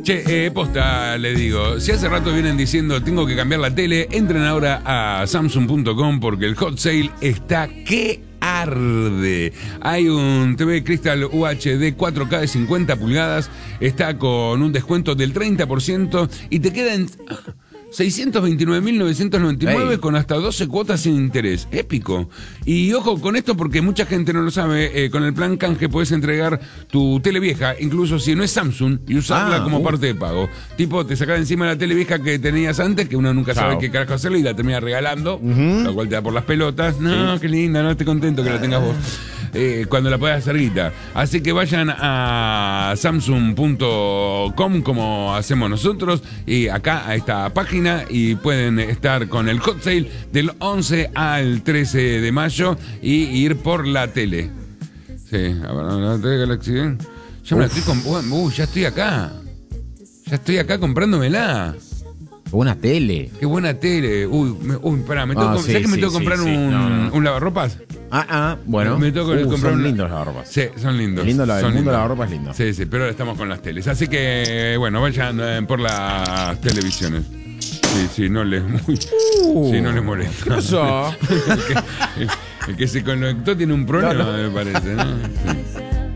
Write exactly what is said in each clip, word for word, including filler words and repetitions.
Che, eh, posta, le digo, si hace rato vienen diciendo tengo que cambiar la tele, entren ahora a samsung punto com porque el hot sale está que arde. Hay un T V Crystal U H D cuatro K de cincuenta pulgadas, está con un descuento del treinta por ciento y te quedan seiscientos veintinueve mil novecientos noventa y nueve hey. Con hasta doce cuotas sin interés. Épico. Y ojo con esto porque mucha gente no lo sabe, eh, con el plan canje puedes entregar tu tele vieja, incluso si no es Samsung, y usarla ah, como uh. parte de pago. Tipo, te sacas encima la tele vieja que tenías antes, que uno nunca Chao. sabe qué carajo hacerle y la termina regalando, uh-huh. lo cual te da por las pelotas. No, sí. qué linda, no estoy contento que la tengas vos. Eh, cuando la puedas hacer guita. Así que vayan a samsung punto com como hacemos nosotros y acá a esta página y pueden estar con el hot sale del once al trece de mayo y ir por la tele. Sí, a ver, la tele Galaxy. Ya me la estoy comprando. Uh, ya estoy acá. Ya estoy acá comprándomela. Qué buena tele. Qué buena tele. Uy, me, uy pará, me tengo, oh, sí, ¿sabes que me sí, tengo que comprar sí, un, sí. No, no. un lavarropas? Ah, ah, bueno. Me tengo que uh, comprar son un... lindos los lavarropas. Sí, son lindos. Lindo la, son el mundo lindos. de lavarropas es lindo. Sí, sí, pero ahora estamos con las teles. Así que, bueno, vayan eh, por las televisiones. Sí, sí, no les... Muy, uh, sí, no les molesta. ¿Qué pasó? el, que, el, el que se conectó tiene un problema, no, no. me parece, ¿no? Sí.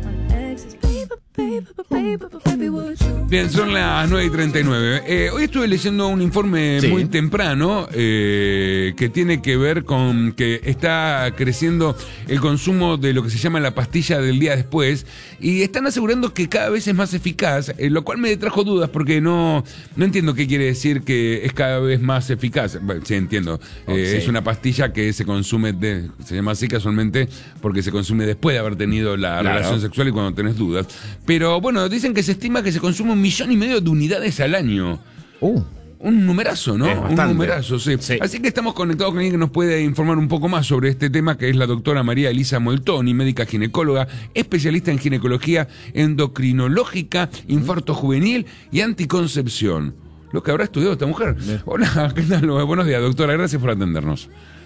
Bien, son las nueve y treinta y nueve. Eh, hoy estuve leyendo un informe sí. muy temprano eh, que tiene que ver con que está creciendo el consumo de lo que se llama la pastilla del día después y están asegurando que cada vez es más eficaz, eh, lo cual me trajo dudas porque no, no entiendo qué quiere decir que es cada vez más eficaz. Bueno, sí, entiendo. Eh, okay. Es una pastilla que se consume, de, se llama así casualmente porque se consume después de haber tenido la claro. relación sexual y cuando tenés dudas. Pero bueno, dicen que se estima que se consume un millón y medio de unidades al año. Uh. Un numerazo, ¿no? Un numerazo, sí. sí. Así que estamos conectados con alguien que nos puede informar un poco más sobre este tema, que es la doctora María Elisa Moltoni, médica ginecóloga, especialista en ginecología endocrinológica, infarto juvenil y anticoncepción. Lo que habrá estudiado esta mujer. Bien. Hola, ¿qué tal? Buenos días, doctora. Gracias por atendernos.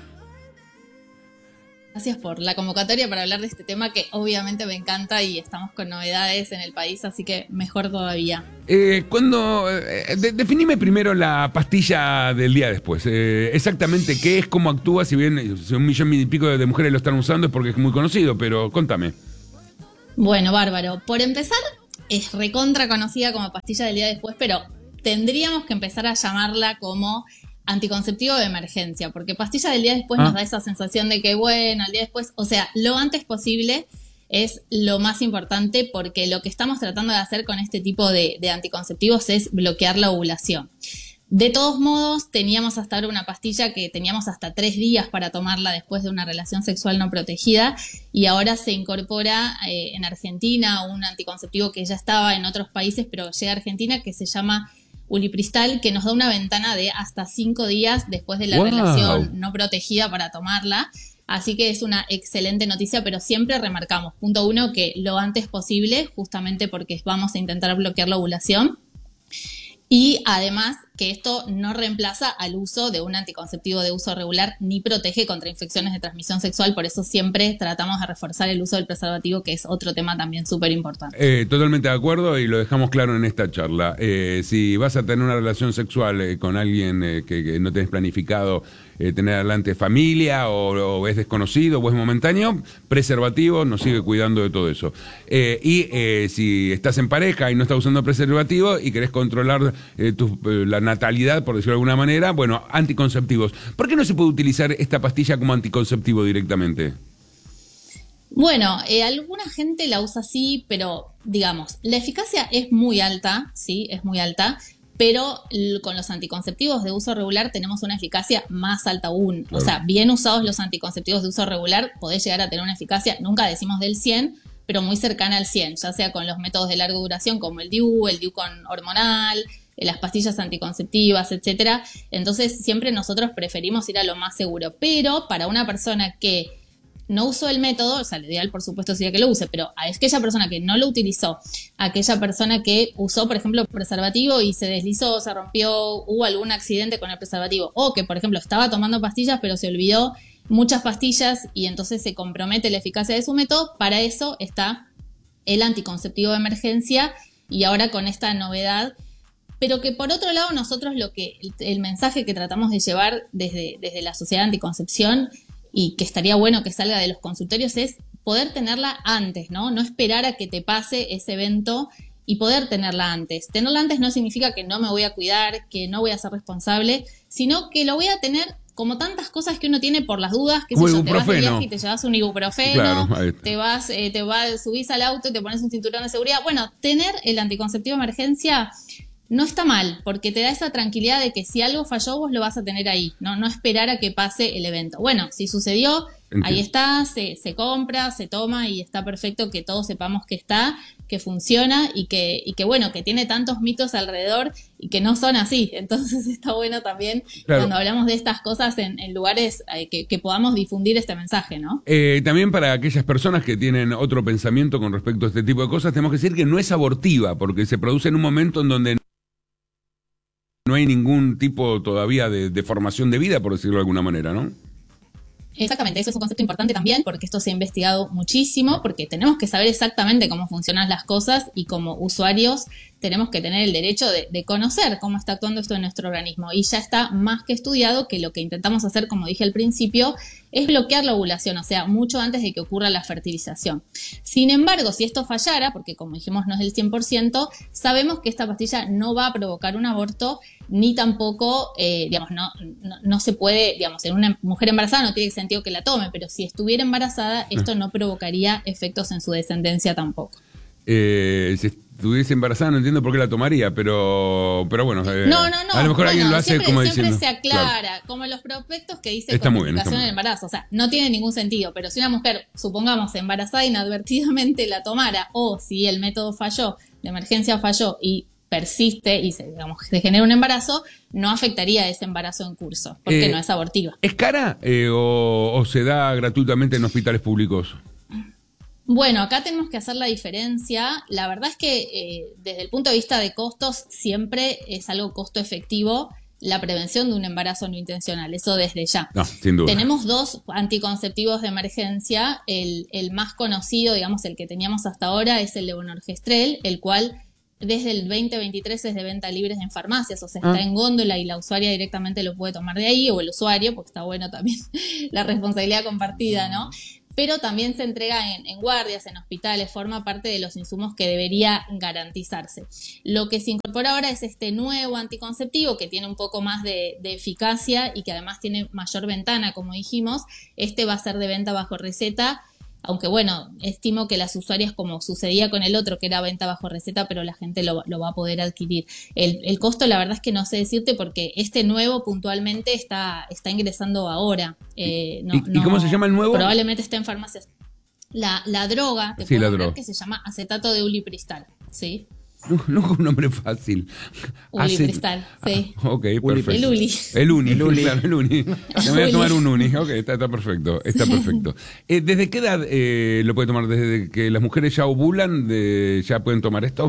Gracias por la convocatoria para hablar de este tema que obviamente me encanta y estamos con novedades en el país, así que mejor todavía. Eh, cuando eh, de, definime primero la pastilla del día después. Eh, exactamente qué es, cómo actúa, si bien si un millón y pico de mujeres lo están usando es porque es muy conocido, pero contame. Bueno, bárbaro. Por empezar, es recontra conocida como pastilla del día después, pero tendríamos que empezar a llamarla como anticonceptivo de emergencia, porque pastilla del día después ah. nos da esa sensación de que, bueno, al día después, o sea, lo antes posible es lo más importante porque lo que estamos tratando de hacer con este tipo de, de anticonceptivos es bloquear la ovulación. De todos modos, teníamos hasta ahora una pastilla que teníamos hasta tres días para tomarla después de una relación sexual no protegida y ahora se incorpora eh, en Argentina un anticonceptivo que ya estaba en otros países, pero llega a Argentina, que se llama Ulipristal, que nos da una ventana de hasta cinco días después de la wow. relación no protegida para tomarla. Así que es una excelente noticia, pero siempre remarcamos, punto uno, que lo antes posible, justamente porque vamos a intentar bloquear la ovulación. Y además que esto no reemplaza al uso de un anticonceptivo de uso regular ni protege contra infecciones de transmisión sexual, por eso siempre tratamos de reforzar el uso del preservativo, que es otro tema también súper importante. Eh, totalmente de acuerdo y lo dejamos claro en esta charla. Eh, si vas a tener una relación sexual eh, con alguien eh, que, que no tenés planificado eh, tener adelante familia o, o es desconocido o es momentáneo, preservativo nos sigue cuidando de todo eso. Eh, y eh, si estás en pareja y no estás usando preservativo y querés controlar eh, tu, eh, la natalidad, por decirlo de alguna manera, bueno, anticonceptivos. ¿Por qué no se puede utilizar esta pastilla como anticonceptivo directamente? Bueno, eh, alguna gente la usa así, pero digamos, la eficacia es muy alta, sí, es muy alta, pero l- con los anticonceptivos de uso regular tenemos una eficacia más alta aún. Claro. O sea, bien usados los anticonceptivos de uso regular, podés llegar a tener una eficacia, nunca decimos del cien, pero muy cercana al cien, ya sea con los métodos de larga duración como el D I U, el D I U con hormonal, las pastillas anticonceptivas, etcétera. Entonces siempre nosotros preferimos ir a lo más seguro, pero para una persona que no usó el método, o sea, lo ideal por supuesto sería que lo use, pero a aquella persona que no lo utilizó, a aquella persona que usó, por ejemplo, preservativo y se deslizó, se rompió, hubo algún accidente con el preservativo, o que, por ejemplo, estaba tomando pastillas pero se olvidó muchas pastillas y entonces se compromete la eficacia de su método, para eso está el anticonceptivo de emergencia y ahora con esta novedad pero que por otro lado nosotros lo que el, el mensaje que tratamos de llevar desde, desde la Sociedad de Anticoncepción y que estaría bueno que salga de los consultorios es poder tenerla antes, ¿no? No esperar a que te pase ese evento y poder tenerla antes. Tenerla antes no significa que no me voy a cuidar, que no voy a ser responsable, sino que lo voy a tener como tantas cosas que uno tiene por las dudas, que Como sé yo, te vas de ibuprofeno. viaje y te llevas un ibuprofeno, Claro, ahí está. te vas, eh, te vas, subís al auto y te pones un cinturón de seguridad. Bueno, tener el anticonceptivo de emergencia no está mal, porque te da esa tranquilidad de que si algo falló, vos lo vas a tener ahí, no, no esperar a que pase el evento. Bueno, si sucedió, Entiendo. ahí está, se, se compra, se toma y está perfecto que todos sepamos que está, que funciona y que, y que bueno, que tiene tantos mitos alrededor y que no son así. Entonces está bueno también Claro. cuando hablamos de estas cosas en, en lugares eh, que, que podamos difundir este mensaje, ¿no? Eh, también para aquellas personas que tienen otro pensamiento con respecto a este tipo de cosas, tenemos que decir que no es abortiva, porque se produce en un momento en donde no hay ningún tipo todavía de, de formación de vida, por decirlo de alguna manera, ¿no? Exactamente, eso es un concepto importante también porque esto se ha investigado muchísimo, porque tenemos que saber exactamente cómo funcionan las cosas y como usuarios tenemos que tener el derecho de, de conocer cómo está actuando esto en nuestro organismo. Y ya está más que estudiado que lo que intentamos hacer, como dije al principio, es bloquear la ovulación, o sea, mucho antes de que ocurra la fertilización. Sin embargo, si esto fallara, porque como dijimos no es del cien por ciento, sabemos que esta pastilla no va a provocar un aborto, ni tampoco, eh, digamos, no, no, no se puede, digamos, en una mujer embarazada no tiene sentido que la tome, pero si estuviera embarazada, esto no provocaría efectos en su descendencia tampoco. Eh, si estuviese embarazada no entiendo por qué la tomaría, pero pero bueno, eh, No, no, no. a lo mejor Bueno, alguien lo hace siempre, como siempre diciendo. se aclara, Claro. como en los prospectos que dice Está muy bien, está contraindicación muy en el bien. embarazo. O sea, no tiene ningún sentido, pero si una mujer, supongamos, embarazada inadvertidamente la tomara, o si el método falló, de emergencia falló y persiste y se, digamos, se genera un embarazo, no afectaría ese embarazo en curso, porque Eh, no es abortiva. ¿Es cara eh, o, o se da gratuitamente en hospitales públicos? Bueno, acá tenemos que hacer la diferencia. La verdad es que eh, desde el punto de vista de costos siempre es algo costo efectivo la prevención de un embarazo no intencional, eso desde ya. No, sin duda. Tenemos dos anticonceptivos de emergencia, el, el más conocido, digamos, el que teníamos hasta ahora es el levonorgestrel, el cual desde el veinte veintitrés es de venta libre en farmacias, o sea, está Ah. en góndola y la usuaria directamente lo puede tomar de ahí, o el usuario, porque está bueno también la responsabilidad compartida, ¿no? Pero también se entrega en, en guardias, en hospitales, forma parte de los insumos que debería garantizarse. Lo que se incorpora ahora es este nuevo anticonceptivo que tiene un poco más de, de eficacia y que además tiene mayor ventana, como dijimos. Este va a ser de venta bajo receta, aunque bueno, estimo que las usuarias, como sucedía con el otro, que era venta bajo receta, pero la gente lo, lo va a poder adquirir. El, el costo, la verdad es que no sé decirte, porque este nuevo puntualmente está, está ingresando ahora. Eh, no, ¿Y- y no- cómo se llama el nuevo? Probablemente esté en farmacias. La, la droga, te Sí, puedo la nombrar, droga. que se llama acetato de ulipristal, ¿sí? No, no con un nombre fácil. Ulipristal, sí. Ah, ok, perfecto. El uli. El uni, El uli. claro, el uni. Me voy a Uli. tomar un uni. Ok, está, está perfecto, está perfecto. Eh, ¿Desde qué edad eh, lo puede tomar? ¿Desde que las mujeres ya ovulan, de, ya pueden tomar esto?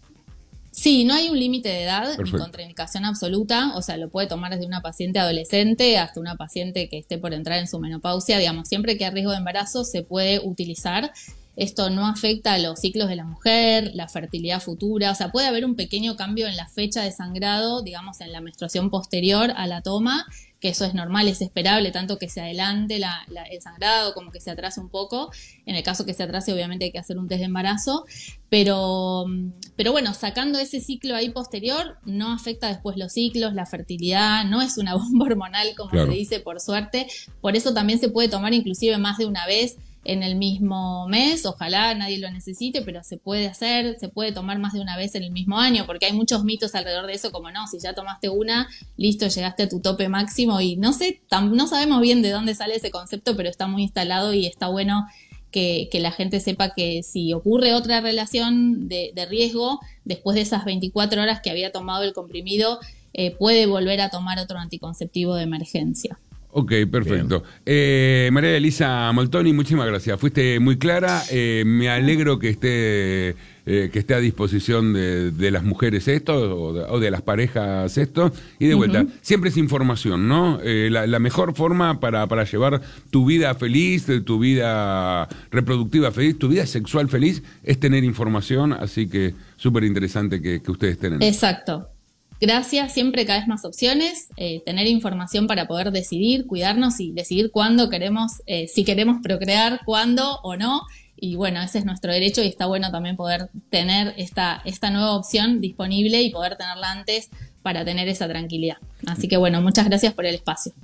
Sí, no hay un límite de edad Perfecto. ni contraindicación absoluta, o sea, lo puede tomar desde una paciente adolescente hasta una paciente que esté por entrar en su menopausia, digamos, siempre que hay riesgo de embarazo se puede utilizar. Esto no afecta a los ciclos de la mujer, la fertilidad futura, o sea, puede haber un pequeño cambio en la fecha de sangrado, digamos, en la menstruación posterior a la toma, que eso es normal, es esperable, tanto que se adelante la, la, el sangrado como que se atrase un poco. En el caso que se atrase, obviamente hay que hacer un test de embarazo, pero, pero bueno, sacando ese ciclo ahí posterior, no afecta después los ciclos, la fertilidad, no es una bomba hormonal, como Claro. se dice, por suerte. Por eso también se puede tomar inclusive más de una vez en el mismo mes, ojalá nadie lo necesite, pero se puede hacer, se puede tomar más de una vez en el mismo año, porque hay muchos mitos alrededor de eso, como no, si ya tomaste una, listo, llegaste a tu tope máximo, y no sé, tam, no sabemos bien de dónde sale ese concepto, pero está muy instalado y está bueno que, que la gente sepa que si ocurre otra relación de, de riesgo, después de esas veinticuatro horas que había tomado el comprimido, eh, puede volver a tomar otro anticonceptivo de emergencia. Ok, perfecto. Eh, María Elisa Moltoni, muchísimas gracias. Fuiste muy clara. Eh, me alegro que esté eh, que esté a disposición de, de las mujeres esto o de, o de las parejas esto. Y de vuelta, Ujú. siempre es información, ¿no? Eh, la, la mejor forma para, para llevar tu vida feliz, tu vida reproductiva feliz, tu vida sexual feliz, es tener información. Así que súper interesante que, que ustedes estén en eso. Exacto. gracias, siempre cada vez más opciones, eh, tener información para poder decidir, cuidarnos y decidir cuándo queremos, eh, si queremos procrear, cuándo o no. Y bueno, ese es nuestro derecho y está bueno también poder tener esta, esta nueva opción disponible y poder tenerla antes para tener esa tranquilidad. Así que bueno, muchas gracias por el espacio.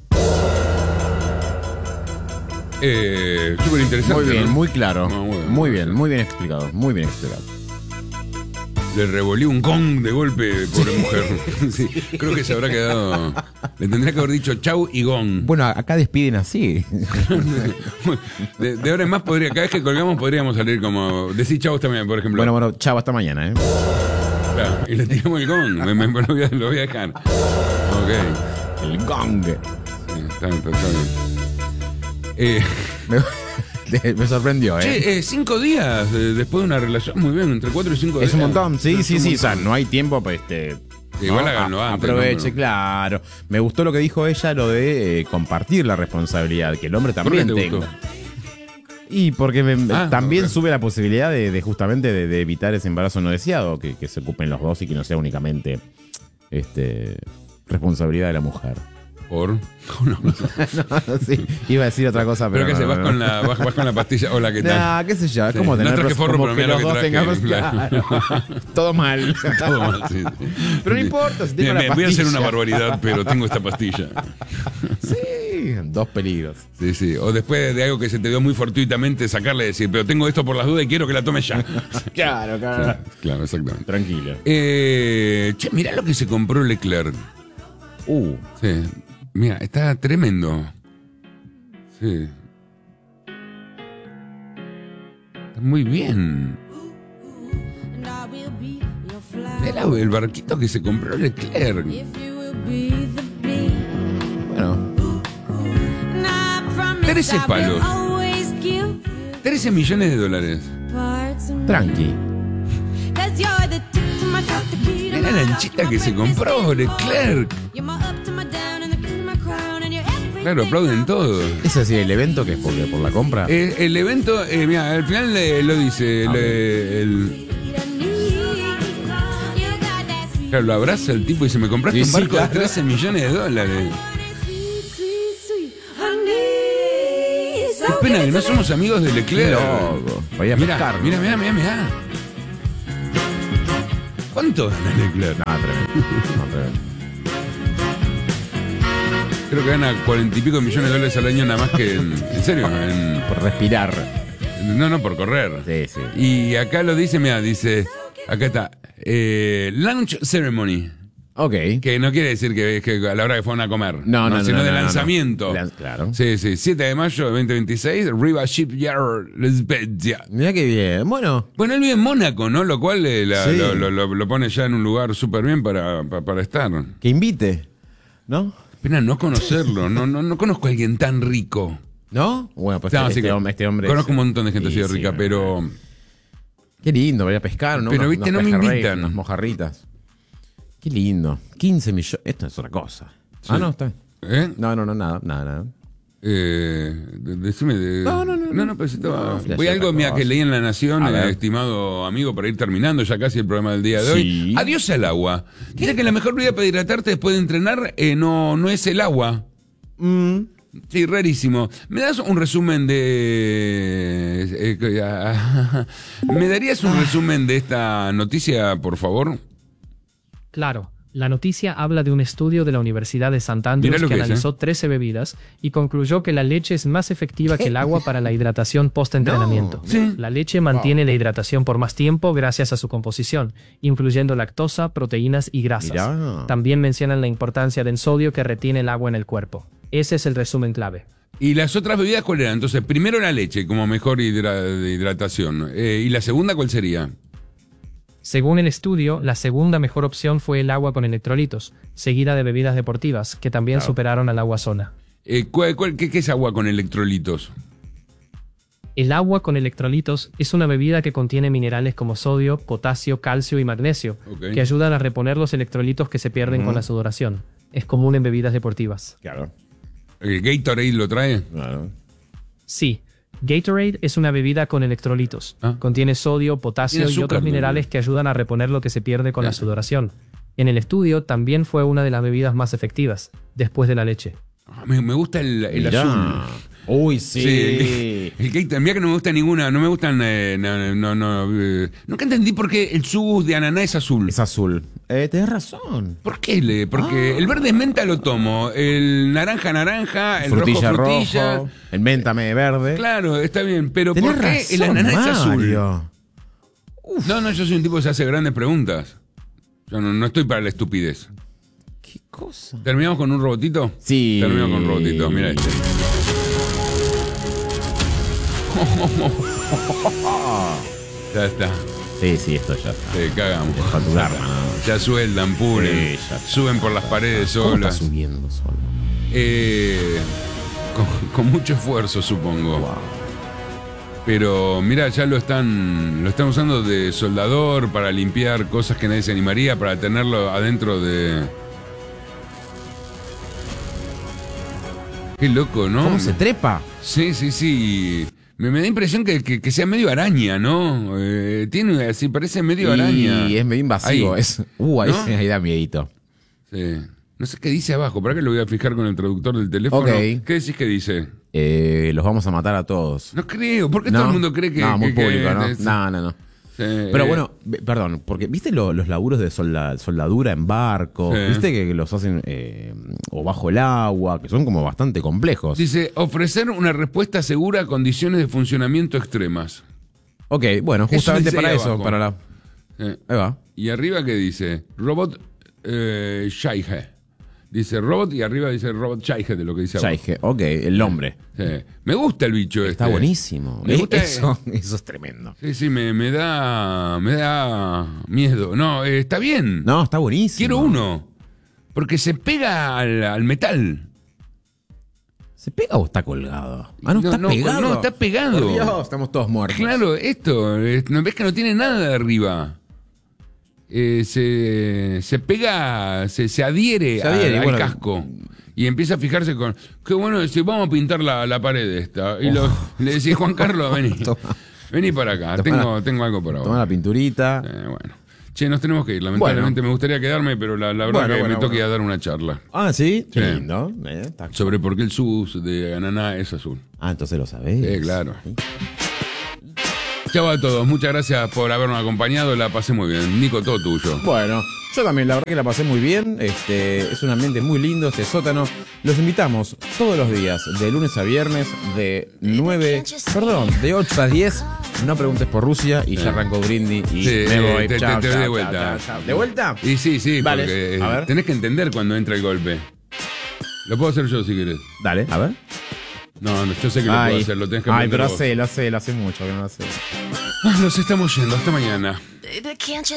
Eh, súper interesante. Muy bien, ¿no? muy claro. No, bueno. Muy bien, muy bien explicado. Muy bien explicado. Le revolví un gong de golpe, pobre mujer. Sí, creo que se habrá quedado. Le tendría que haber dicho chau y gong. Bueno, acá despiden así. De, de ahora en más podría, cada vez que colgamos podríamos salir como decir chau también, por ejemplo. Bueno, bueno, chao, hasta mañana, ¿eh? Claro, y le tiramos el gong. Me, me- lo, voy a, lo voy a dejar. Ok. El gong. Sí, está bien, está bien. Eh, Me, me sorprendió, ¿eh? che, eh, cinco días de- después de una relación, muy bien, entre cuatro y cinco días. Es un montón, sí, Es sí, un sí. O sea, montón. no hay tiempo para este. Igual ¿no? háganlo A- antes, Aproveche, ¿no? claro. Me gustó lo que dijo ella, lo de eh, compartir la responsabilidad, que el hombre ¿Por qué también te tenga. gustó? Y porque me- Ah, también ok. sube la posibilidad de, de justamente de, de evitar ese embarazo no deseado, que, que se ocupen los dos y que no sea únicamente este responsabilidad de la mujer. ¿Por? No, no. No, sí, iba a decir otra cosa, Pero pero. que no, se no, vas, no. con la, vas, vas con la pastilla. Hola, ¿qué tal? Nah, qué sé yo, es Sí, como no tener traje forro, como pero que mira los lo dos que traje, tengamos claro. claro. Todo mal. Todo mal, sí, sí. Pero no importa, si tengo Bien, la bien, voy a hacer pastilla. una barbaridad, pero tengo esta pastilla. Sí, dos peligros. Sí, sí. O después de algo que se te dio muy fortuitamente, sacarle y decir, pero tengo esto por las dudas y quiero que la tomes ya. Claro, claro. Claro, exactamente. Tranquilo. Eh, che, mirá lo que se compró Leclerc. Uh, Sí. Mira, está tremendo. Sí. Está muy bien. Mirá el barquito que se compró Leclerc. bueno. trece palos. trece millones de dólares. Tranqui. Mirá la lanchita que se compró Leclerc. Claro, aplauden todo. ¿Es así el evento que es por, por la compra? Eh, el evento, eh, mira, al final eh, lo dice. Ah, le- el, claro, lo abraza el tipo y se me compraste Sí, un sí, barco claro. de trece millones de dólares. Qué pena que no somos amigos de Qué Leclerc. loco. Voy a Mira, pescar. mira, mira, mira, mira. ¿Cuánto gana Leclerc? No, tremendo. No, tremendo. Creo que gana cuarenta y pico millones de dólares al año nada más que en, en serio, en, Por respirar. no, no, por correr. Sí, sí. Y acá lo dice, mira, dice, acá está, eh, Launch Ceremony, Ok. que no quiere decir que, que a la hora que fueron a comer, No, no, no, sino no, de no, no. lanzamiento. Lan- claro. Sí, sí, siete de mayo de veinte veintiséis, Riva Shipyard, Spezia. Mira qué bien. Bueno, Bueno, él vive en Mónaco, ¿no? Lo cual eh, la- Sí. lo, lo- lo- lo pone ya en un lugar súper bien para, para, para estar. que invite. ¿No? Pena no conocerlo, no, no, no conozco a alguien tan rico. ¿No? Bueno, pues No, este, sí que hombre, este hombre. conozco es- un montón de gente Sí, así de sí, rica, no, pero... no. Qué lindo, voy a pescar, ¿no? Pero, Unos- viste, unos no me pejerreyes, invitan. Unas mojarritas. Qué lindo. quince millones. Esto es otra cosa. Sí. Ah, no, está. ¿Eh? No, no, no, nada, nada, nada. Eh, de- decime de... No, no, no, No, no, pero si estaba... No, flash Voy a algo otra mira, cosa. que leí en La Nación, A ver. eh, estimado amigo, para ir terminando ya casi el programa del día de hoy. Sí. Adiós al agua. Dice que la mejor vida para hidratarte después de entrenar eh, no, no es el agua. Mm. Sí, rarísimo. ¿Me das un resumen de... eh, que- ah, ¿Me darías un resumen de esta noticia, por favor? Claro, la noticia habla de un estudio de la Universidad de St. Mirá Andrews lo que que es, analizó trece bebidas y concluyó que la leche es más efectiva que el agua para la hidratación post-entrenamiento. No. Sí. La leche mantiene la hidratación por más tiempo gracias a su composición, incluyendo lactosa, proteínas y grasas. Mirá. También mencionan la importancia del sodio que retiene el agua en el cuerpo. Ese es el resumen clave. ¿Y las otras bebidas cuál eran? Entonces, primero la leche como mejor hidra- de hidratación. Eh, ¿Y la segunda cuál sería? Según el estudio, la segunda mejor opción fue el agua con electrolitos, seguida de bebidas deportivas, que también Claro. superaron al agua sola. Eh, ¿cuál- cuál- qué, qué es agua con electrolitos? El agua con electrolitos es una bebida que contiene minerales como sodio, potasio, calcio y magnesio, Ok. que ayudan a reponer los electrolitos que se pierden con la sudoración. Es común en bebidas deportivas. Claro. ¿El Gatorade lo trae? Claro. Sí, Gatorade es una bebida con electrolitos. Ah. Contiene sodio, potasio Tiene y azúcar, otros ¿no? minerales que ayudan a reponer lo que se pierde con la Claro. sudoración. En el estudio también fue una de las bebidas más efectivas, después de la leche. Me, me gusta el, el Mirá. azul. Uy, sí. Sí, el, el que mira que no me gusta ninguna, no me gustan, eh, no, no, no, eh, nunca entendí por qué el sus de ananá es azul. Es azul. Eh, tenés razón. ¿Por qué? Le? Porque Ah. el verde menta lo tomo, el naranja naranja, el Frutilla rojo frutilla. rojo, el menta me verde. Claro, está bien, pero Tenés ¿por qué razón, el ananá es azul? Mario. No, no, yo soy un tipo que se hace grandes preguntas. Yo no, no estoy para la estupidez. ¿Qué cosa? ¿Terminamos con un robotito? Sí. Terminamos con un robotito, mira este. Ya está. Sí, sí, esto ya está. Sí, cagamos. Para tu arma. Ya sueldan, pulen, Sí, ya está. suben por las paredes ¿Cómo está solas. subiendo solo? Eh, con, con mucho esfuerzo, supongo. Wow. Pero mira, ya lo están lo están usando de soldador para limpiar cosas que nadie se animaría, para tenerlo adentro de... Qué loco, ¿no? ¿Cómo se trepa? Sí, sí, sí. Me, me da impresión que, que, que sea medio araña, ¿no? Eh, tiene así, parece medio araña. Y es medio invasivo. Ahí. Es, uh, ahí, ¿No? ahí da miedito. Sí. No sé qué dice abajo, ¿para qué lo voy a fijar con el traductor del teléfono? Ok. ¿Qué decís que dice? Eh, los vamos a matar a todos. No creo, ¿por qué ¿No? todo el mundo cree que... No, muy que- público, que- ¿no? es- No, no, no. Sí, Pero eh, bueno, ve- perdón, porque ¿viste lo- los laburos de solda- soldadura en barco? Sí. ¿Viste que, que los hacen eh, o bajo el agua? Que son como bastante complejos. Dice, ofrecer una respuesta segura a condiciones de funcionamiento extremas. Ok, bueno, Eso justamente dice para ahí eso, abajo. para la... Eh, Ahí va. Y arriba, ¿qué dice? Robot eh, Shaige. Dice robot y arriba dice robot Shaige de lo que dice Ya abajo. dije, ok, el nombre. Sí. Me gusta el bicho Está este. buenísimo. Me Eh, gusta- eso, eso es tremendo. Sí, sí, me, me da me da miedo. No, eh, está bien. No, está buenísimo. Quiero uno. Porque se pega al, al metal. ¿Se pega o está colgado? Ah, no, No, está no, pegado. no, está pegado. Por Dios, estamos todos muertos. Claro, esto. eh, ¿No ves que no tiene nada de arriba? Eh, se, se pega, se, se adhiere, Se adhiere, al, al bueno. casco. Y empieza a fijarse con. Qué bueno, si vamos a pintar la, la pared esta. Y lo- le decís, Juan Carlos, vení. Toma. Vení para acá. Toma Tengo, la- tengo algo para vos. Toma la pinturita. Eh, bueno. Che, nos tenemos que ir. Lamentablemente me gustaría quedarme, pero la, la verdad Bueno, que bueno, me toca ir bueno. a dar una charla Ah, ¿sí? Qué Sí. lindo. Eh, está- sobre por qué el sus de ananá es azul. Ah, entonces lo sabés. Sí, claro. Chau a todos. Muchas gracias por habernos acompañado. La pasé muy bien. Nico, todo tuyo. Bueno, yo también, la verdad que la pasé muy bien. Este, es un ambiente muy lindo, este sótano. Los invitamos todos los días, de lunes a viernes, de nueve, perdón, de ocho a diez. No preguntes por Rusia y ya arrancó Brindy y Sí, me eh, voy. te- te- Chao, te doy chao, de chao, vuelta. chao, chao. ¿De vuelta? Y sí, sí, Vale, porque eh, a ver. tenés que entender cuando entra el golpe. Lo puedo hacer yo si querés. Dale, a ver. No, no, yo sé que lo puedo hacer, lo tenés que ay, aprender pero vos. hace, lo hace, lo hace mucho que no lo hace. Ah, nos estamos yendo, hasta mañana. Baby, can't you